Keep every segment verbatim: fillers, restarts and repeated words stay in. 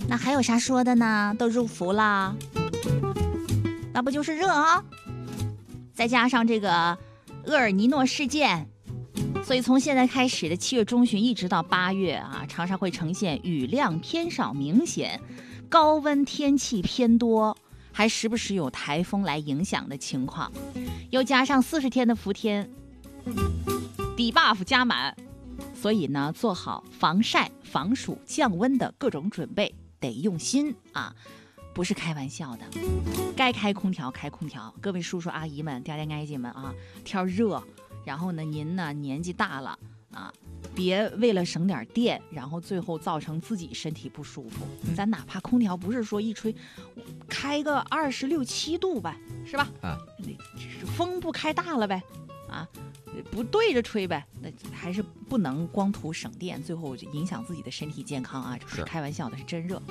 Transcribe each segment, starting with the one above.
那还有啥说的呢？都入伏了，那不就是热啊？再加上这个厄尔尼诺事件，所以从现在开始的七月中旬一直到八月啊，常常会呈现雨量偏少明显，高温天气偏多，还时不时有台风来影响的情况。又加上四十天的伏天，底 buff 加满，所以呢，做好防晒、防暑、降温的各种准备，得用心啊，不是开玩笑的。该开空调开空调，各位叔叔阿姨们、嗲嗲爱姐们啊，天热，然后呢，您呢年纪大了啊，别为了省点电，然后最后造成自己身体不舒服。咱哪怕空调不是说一吹开个二十六七度呗，是吧？啊，风不开大了呗，啊。不对着吹呗，那还是不能光图省电，最后就影响自己的身体健康啊！这不是开玩笑的，是真热。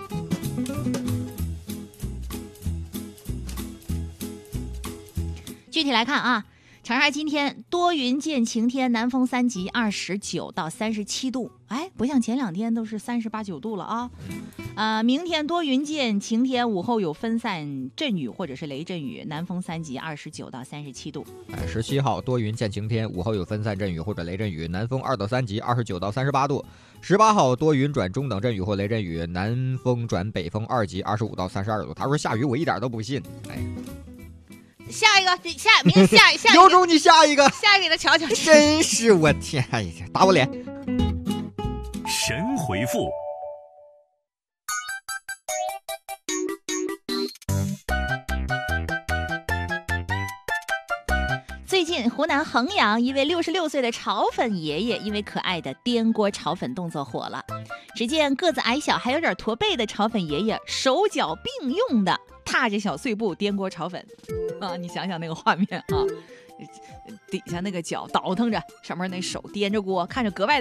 具体来看啊，长沙今天多云见晴天，南风三级，二十九到三十七度，哎，不像前两天都是三十八九度了啊。呃，明天多云见晴天，午后有分散阵雨或者是雷阵雨，南风三级，二十九到三十七度。 哎，十七号多云见晴天，午后有分散阵雨或者雷阵雨，南风二到三级，二十九到三十八度。十八号多云转中等阵雨或雷阵雨，南风转北风二级，二十五到三十二度。他说下雨，我一点都不信。哎， 下一个，下明天下下有种你下一个， 下一个给他瞧瞧。 真是我天，哎呀，打我脸！ 神回复。 最近湖南衡阳一位六十六岁的炒粉爷爷因为可爱的颠锅炒粉动作火了。只见个子矮小还有点驼背的炒粉爷爷手脚并用的踏着小碎步颠锅炒粉啊，你想想那个画面啊，底下那个脚倒腾着，上面那手掂着锅，看着格外